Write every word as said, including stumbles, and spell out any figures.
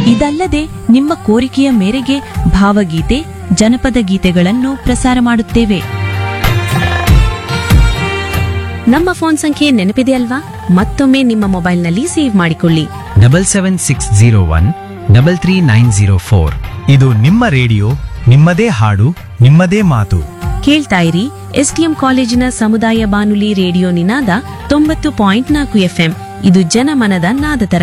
ಇದಲ್ಲದೆ ನಿಮ್ಮ ಕೋರಿಕೆಯ ಮೇರೆಗೆ ಭಾವಗೀತೆ ಜನಪದ ಗೀತೆಗಳನ್ನು ಪ್ರಸಾರ ಮಾಡುತ್ತೇವೆ. ನಮ್ಮ ಫೋನ್ ಸಂಖ್ಯೆ ನೆನಪಿದೆಯಲ್ವಾ? ಮತ್ತೊಮ್ಮೆ ನಿಮ್ಮ ಮೊಬೈಲ್ನಲ್ಲಿ ಸೇವ್ ಮಾಡಿಕೊಳ್ಳಿ. Double seven six zero one double three nine zero four. ಇದು ನಿಮ್ಮ ರೇಡಿಯೋ, ನಿಮ್ಮದೇ ಹಾಡು, ನಿಮ್ಮದೇ ಮಾತು. ಕೇಳ್ತಾ ಇರಿ ಎಸ್ಟಿಎಂ ಕಾಲೇಜಿನ ಸಮುದಾಯ ಬಾನುಲಿ ರೇಡಿಯೋ ನಿನಾದ ತೊಂಬತ್ತು ಪಾಯಿಂಟ್ ನಾಲ್ಕು ಎಫ್ಎಂ. ಇದು ಜನಮನದ ನಾದ